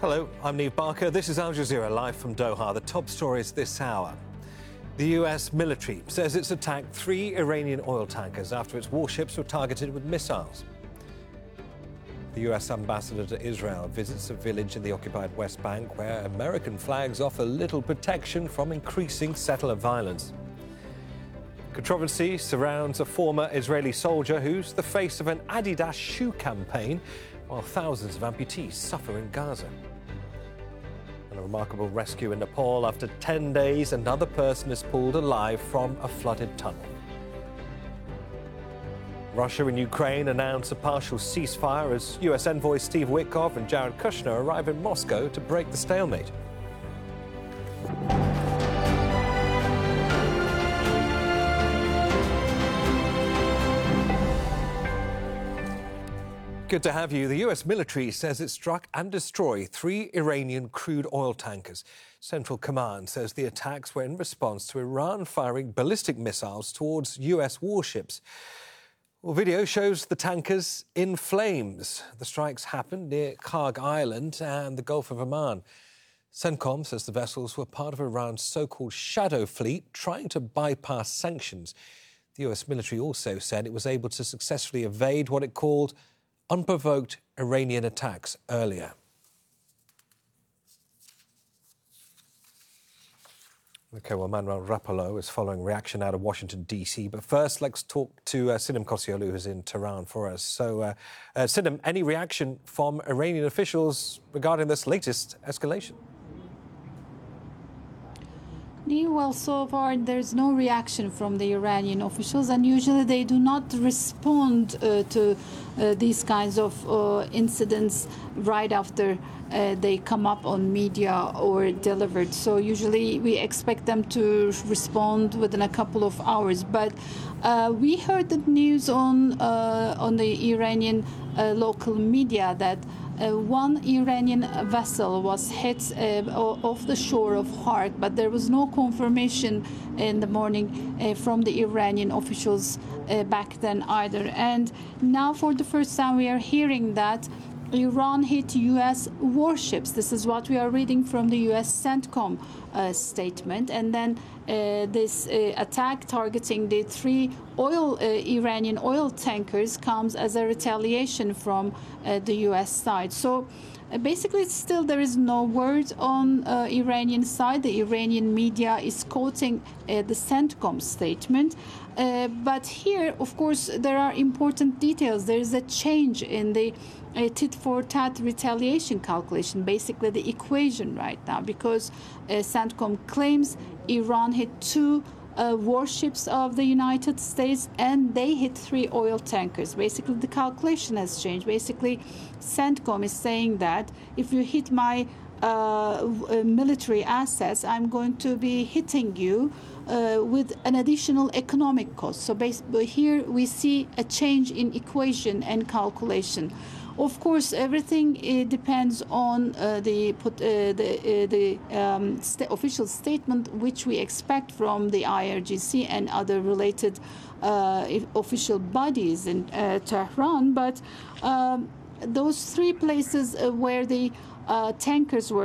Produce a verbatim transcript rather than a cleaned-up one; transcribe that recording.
Hello, I'm Neve Barker. This is Al Jazeera live from Doha. The top stories this hour. The U S military says it's attacked three Iranian oil tankers after its warships were targeted with missiles. The U S ambassador to Israel visits a village in the occupied West Bank where American flags offer little protection from increasing settler violence. Controversy surrounds a former Israeli soldier who's the face of an Adidas shoe campaign, while thousands of amputees suffer in Gaza. And a remarkable rescue in Nepal. After ten days, another person is pulled alive from a flooded tunnel. Russia and Ukraine announce a partial ceasefire as U S envoys Steve Witkoff and Jared Kushner arrive in Moscow to break the stalemate. Good to have you. The U S military says it struck and destroyed three Iranian crude oil tankers. Central Command says the attacks were in response to Iran firing ballistic missiles towards U S warships. Well, video shows the tankers in flames. The strikes happened near Karg Island and the Gulf of Oman. CENTCOM says the vessels were part of Iran's so-called shadow fleet trying to bypass sanctions. The U S military also said it was able to successfully evade what it called unprovoked Iranian attacks earlier. OK, well, Manuel Rapallo is following reaction out of Washington, D C. But first, let's talk to uh, Sinem Kosioglu, who's in Tehran for us. So, uh, uh, Sinem, any reaction from Iranian officials regarding this latest escalation? Well, so far there's no reaction from the Iranian officials, and usually they do not respond uh, to uh, these kinds of uh, incidents right after uh, they come up on media or delivered. So usually we expect them to respond within a couple of hours. But uh, we heard the news on uh, on the Iranian uh, local media that Uh, one Iranian vessel was hit uh, off the shore of Hark, but there was no confirmation in the morning uh, from the Iranian officials uh, back then either. And now for the first time we are hearing that Iran hit U S warships. This is what we are reading from the U S CENTCOM uh, statement. And then uh, this uh, attack targeting the three oil uh, Iranian oil tankers comes as a retaliation from uh, the U S side. So uh, basically, still there is no word on uh, Iranian side. The Iranian media is quoting uh, the CENTCOM statement. Uh, but here, of course, there are important details. There is a change in the uh, tit-for-tat retaliation calculation, basically the equation right now, because uh, CENTCOM claims Iran hit two uh, warships of the United States and they hit three oil tankers. Basically, the calculation has changed. Basically, CENTCOM is saying that if you hit my uh, military assets, I'm going to be hitting you Uh, with an additional economic cost. So basically here we see a change in equation and calculation. Of course, everything uh, depends on uh, the put, uh, the, uh, the um, st official statement, which we expect from the I R G C and other related uh, official bodies in uh, Tehran. But um, those three places uh, where the uh, tankers were